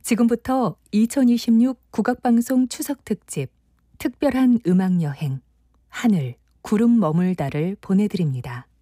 지금부터 2026 국악방송 추석특집 특별한 음악여행 하늘, 구름 머물다를 보내드립니다.